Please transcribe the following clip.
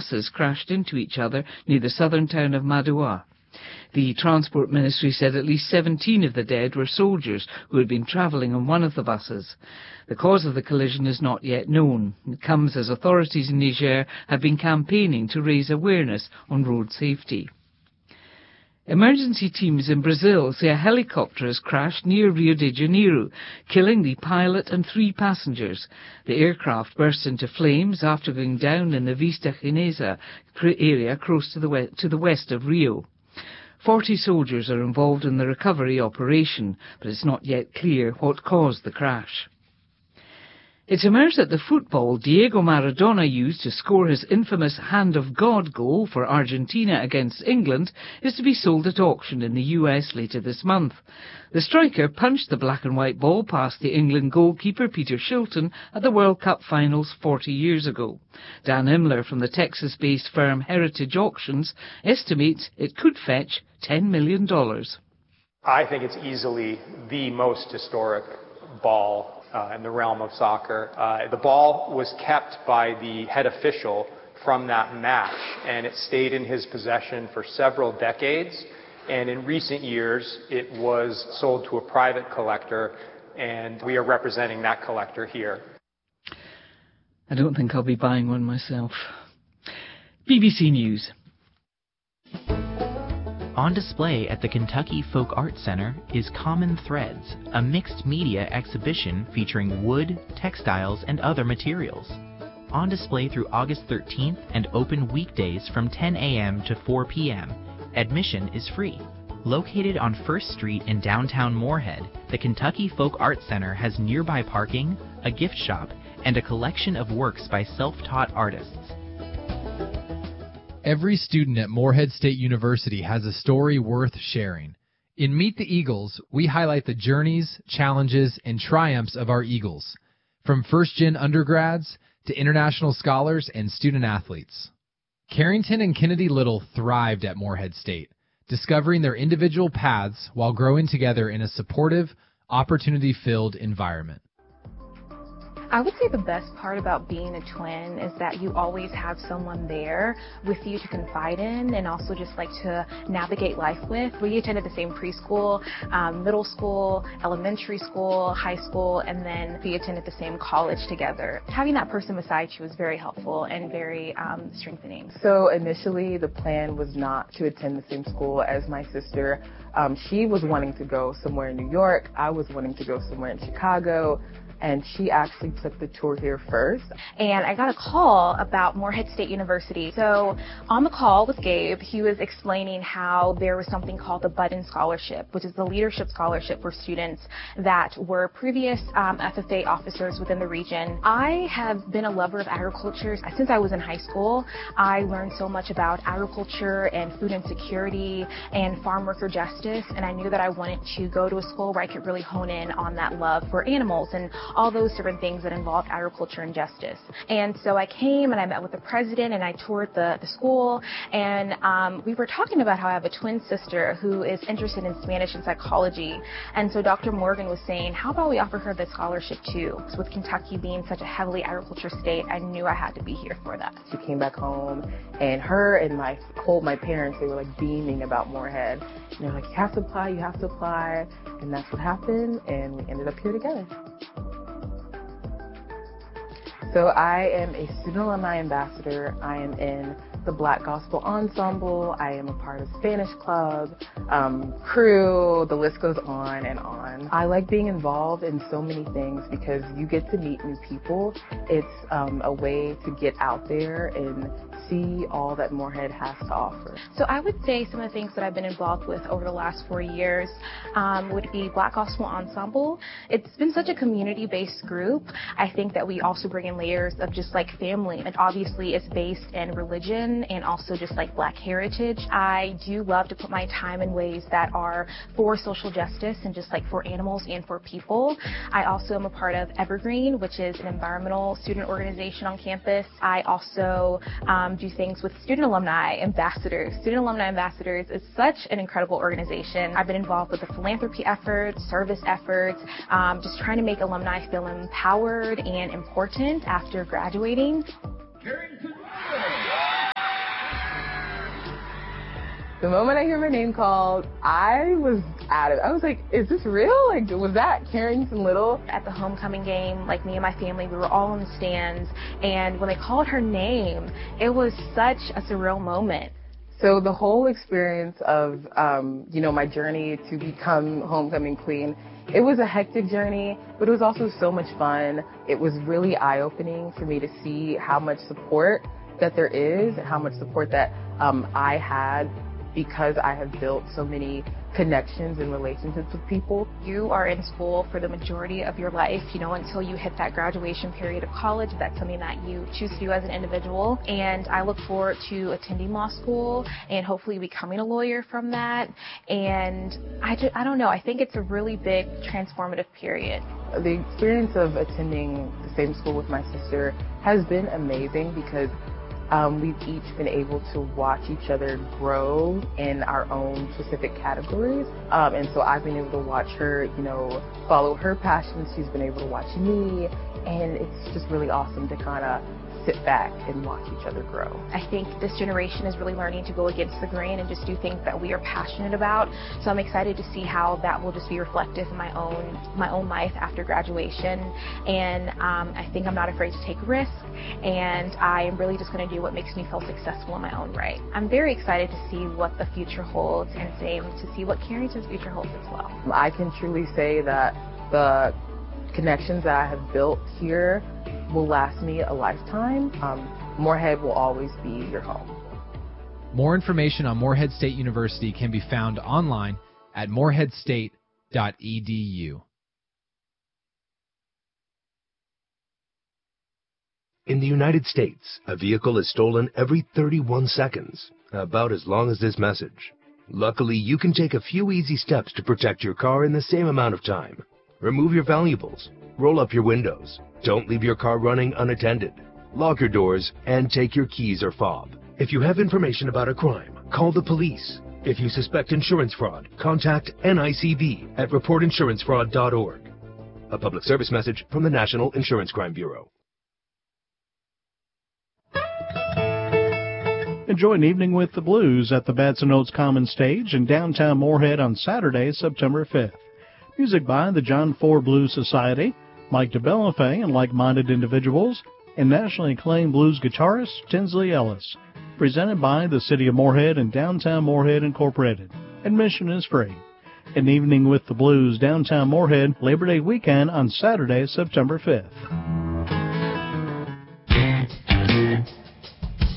buses crashed into each other near the southern town of Madoua. The Transport Ministry said at least 17 of the dead were soldiers who had been travelling on one of the buses. The cause of the collision is not yet known. It comes as authorities in Niger have been campaigning to raise awareness on road safety. Emergency teams in Brazil say a helicopter has crashed near Rio de Janeiro, killing the pilot and 3 passengers. The aircraft burst into flames after going down in the Vista Chinesa area close to the west of Rio. 40 soldiers are involved in the recovery operation, but it's not yet clear what caused the crash. It's emerged that the football Diego Maradona used to score his infamous Hand of God goal for Argentina against England is to be sold at auction in the US later this month. The striker punched the black and white ball past the England goalkeeper Peter Shilton at the World Cup finals 40 years ago. Dan Imler from the Texas-based firm Heritage Auctions estimates it could fetch $10 million. I think it's easily the most historic ball in the realm of soccer. The ball was kept by the head official from that match, and it stayed in his possession for several decades. And in recent years, it was sold to a private collector, and we are representing that collector here. I don't think I'll be buying one myself. BBC News. On display at the Kentucky Folk Art Center is Common Threads, a mixed media exhibition featuring wood, textiles, and other materials. On display through August 13th and open weekdays from 10 a.m. to 4 p.m. Admission is free. Located on 1st Street in downtown Moorhead, the Kentucky Folk Art Center has nearby parking, a gift shop, and a collection of works by self-taught artists. Every student at Moorhead State University has a story worth sharing. In Meet the Eagles, we highlight the journeys, challenges, and triumphs of our Eagles, from first-gen undergrads to international scholars and student athletes. Carrington and Kennedy Little thrived at Moorhead State, discovering their individual paths while growing together in a supportive, opportunity-filled environment. I would say the best part about being a twin is that you always have someone there with you to confide in and also just like to navigate life with. We attended the same preschool, middle school, elementary school, high school, and then we attended the same college together. Having that person beside you was very helpful and very strengthening. So initially the plan was not to attend the same school as my sister. She was wanting to go somewhere in New York. I was wanting to go somewhere in Chicago. And she actually took the tour here first. And I got a call about Moorhead State University. So on the call with Gabe, he was explaining how there was something called the Budden Scholarship, which is the leadership scholarship for students that were previous FFA officers within the region. I have been a lover of agriculture since I was in high school. I learned so much about agriculture and food insecurity and farm worker justice, and I knew that I wanted to go to a school where I could really hone in on that love for animals and all those different things that involved agriculture and justice. And so I came and I met with the president and I toured the school, and we were talking about how I have a twin sister who is interested in Spanish and psychology. And so Dr. Morgan was saying, how about we offer her the scholarship too? So with Kentucky being such a heavily agriculture state, I knew I had to be here for that. She came back home, and her and my parents, they were like beaming about Moorhead. And they're like, you have to apply. And that's what happened, and we ended up here together. So I am a student alumni ambassador. I am in the Black Gospel Ensemble. I am a part of Spanish Club, crew, the list goes on and on. I like being involved in so many things because you get to meet new people. It's a way to get out there and see all that Moorhead has to offer. So I would say some of the things that I've been involved with over the last 4 years would be Black Gospel Ensemble. It's been such a community-based group. I think that we also bring in layers of just like family, and obviously it's based in religion and also just like Black heritage. I do love to put my time in ways that are for social justice and just like for animals and for people. I also am a part of Evergreen, which is an environmental student organization on campus. I also do things with Student Alumni Ambassadors. Student Alumni Ambassadors is such an incredible organization. I've been involved with the philanthropy efforts, service efforts, just trying to make alumni feel empowered and important after graduating. The moment I hear my name called, I was out of it. I was like, is this real? Like, was that Carrington Little? At the homecoming game, like me and my family, we were all in the stands, and when they called her name, it was such a surreal moment. So the whole experience of, my journey to become homecoming queen, it was a hectic journey, but it was also so much fun. It was really eye-opening for me to see how much support that there is, and how much support that I had, because I have built so many connections and relationships with people. You are in school for the majority of your life, until you hit that graduation period of college. That's something that you choose to do as an individual. And I look forward to attending law school and hopefully becoming a lawyer from that. And I don't know, I think it's a really big transformative period. The experience of attending the same school with my sister has been amazing, because we've each been able to watch each other grow in our own specific categories. And so I've been able to watch her, follow her passions. She's been able to watch me. And it's just really awesome to kind of sit back and watch each other grow. I think this generation is really learning to go against the grain and just do things that we are passionate about. So I'm excited to see how that will just be reflective in my own life after graduation. And I think I'm not afraid to take risks, and I am really just going to do what makes me feel successful in my own right. I'm very excited to see what the future holds, and same to see what Carrington's future holds as well. I can truly say that the connections that I have built here will last me a lifetime. Morehead will always be your home. More information on Morehead State University can be found online at moreheadstate.edu. In the United States, a vehicle is stolen every 31 seconds, about as long as this message. Luckily, you can take a few easy steps to protect your car in the same amount of time. Remove your valuables, roll up your windows, don't leave your car running unattended, lock your doors, and take your keys or fob. If you have information about a crime, call the police. If you suspect insurance fraud, contact NICB at reportinsurancefraud.org. A public service message from the National Insurance Crime Bureau. Enjoy an evening with the blues at the Batson Oaks Common Stage in downtown Morehead on Saturday, September 5th. Music by the John Ford Blues Society, Mike DeBellafay and like-minded individuals, and nationally acclaimed blues guitarist Tinsley Ellis. Presented by the City of Morehead and Downtown Morehead Incorporated. Admission is free. An evening with the blues, downtown Morehead, Labor Day weekend on Saturday, September 5th.